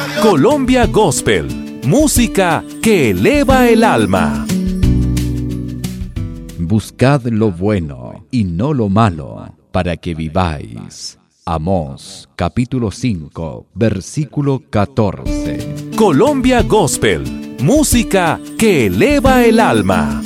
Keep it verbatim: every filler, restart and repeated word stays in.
Colombia Gospel, música que eleva el alma. Buscad lo bueno y no lo malo, para que viváis. Amós, capítulo cinco, versículo catorce. Colombia Gospel, música que eleva el alma.